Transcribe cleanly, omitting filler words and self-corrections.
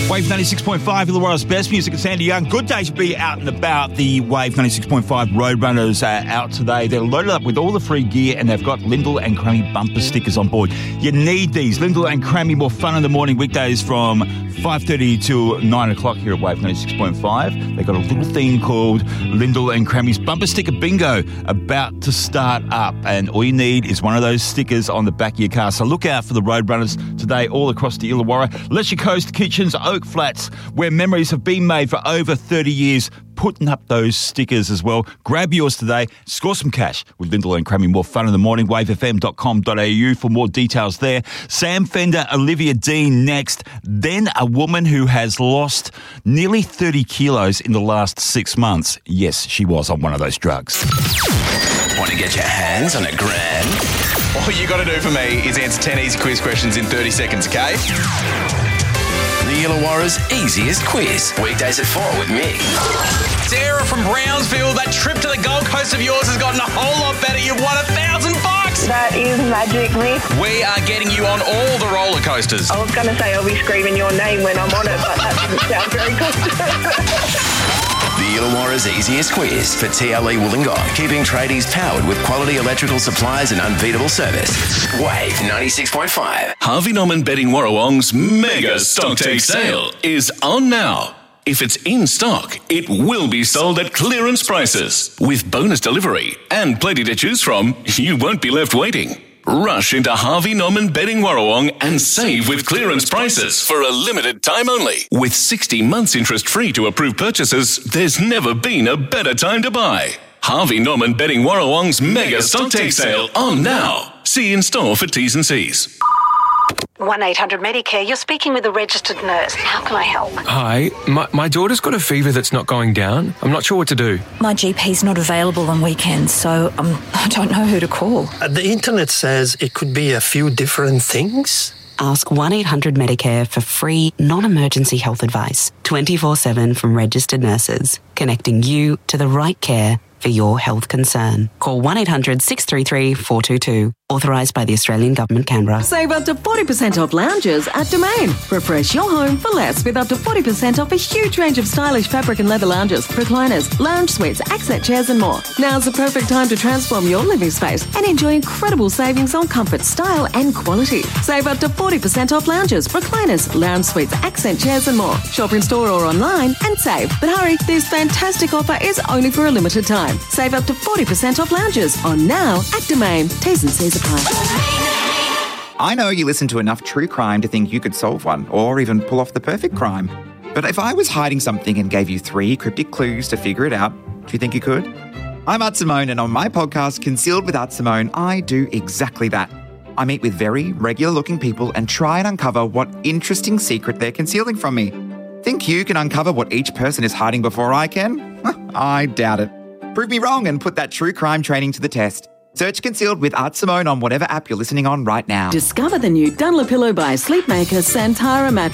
Wave 96.5, Illawarra's best music and Sandy Young. Good day to be out and about. The Wave 96.5 Roadrunners are out today. They're loaded up with all the free gear and they've got Lyndall and Crammy bumper stickers on board. You need these. Lyndall and Crammy, more fun in the morning, weekdays from 5:30 till 9 o'clock here at Wave 96.5. They've got a little thing called Lyndall and Crammy's Bumper Sticker Bingo about to start up. And all you need is one of those stickers on the back of your car. So look out for the Roadrunners today all across the Illawarra. Lesher Coast Kitchens, Oak Flats, where memories have been made for over 30 years, putting up those stickers as well. Grab yours today. Score some cash with Lyndall and Crammy. More fun in the morning. wavefm.com.au for more details there. Sam Fender, Olivia Dean next. Then a woman who has lost nearly 30 kilos in the last 6 months. Yes, she was on one of those drugs. Want to get your hands on a grand? All you got to do for me is answer 10 easy quiz questions in 30 seconds, okay? The Illawarra's easiest quiz. Weekdays at 4 with me. Sarah from Brownsville, that trip to the Gold Coast of yours has gotten a whole lot better. You've won $1,000. That is magic, Miss. We are getting you on all the roller coasters. I was going to say I'll be screaming your name when I'm on it, but that didn't sound very good. The Illawarra's easiest quiz for TLE Wollongong, keeping tradies powered with quality electrical supplies and unbeatable service. Wave 96.5. Harvey Norman Bedding Warrawong's mega stock take sale is on now. If it's in stock, it will be sold at clearance prices. With bonus delivery and plenty to choose from, you won't be left waiting. Rush into Harvey Norman Bedding Warrawong and save with clearance prices for a limited time only. With 60 months interest free to approved purchases, there's never been a better time to buy. Harvey Norman Bedding Warrawong's mega stock take sale on now. See in store for T's and C's. 1-800-Medicare, you're speaking with a registered nurse. How can I help? Hi, my daughter's got a fever that's not going down. I'm not sure what to do. My GP's not available on weekends, so I don't know who to call. The internet says it could be a few different things. Ask 1-800-Medicare for free, non-emergency health advice, 24/7 from registered nurses, connecting you to the right care for your health concern. Call 1-800-633-422. Authorised by the Australian Government, Canberra. Save up to 40% off lounges at Domain. Refresh your home for less with up to 40% off a huge range of stylish fabric and leather lounges, recliners, lounge suites, accent chairs and more. Now's the perfect time to transform your living space and enjoy incredible savings on comfort, style and quality. Save up to 40% off lounges, recliners, lounge suites, accent chairs and more. Shop in store or online and save. But hurry, this fantastic offer is only for a limited time. Save up to 40% off lounges on now at Domain. T's and C's apply. I know you listen to enough true crime to think you could solve one or even pull off the perfect crime. But if I was hiding something and gave you 3 cryptic clues to figure it out, do you think you could? I'm Art Simone, and on my podcast, Concealed with Art Simone, I do exactly that. I meet with very regular-looking people and try and uncover what interesting secret they're concealing from me. Think you can uncover what each person is hiding before I can? I doubt it. Prove me wrong and put that true crime training to the test. Search Concealed with Art Simone on whatever app you're listening on right now. Discover the new Dunlopillo by Sleepmaker Santara mattress.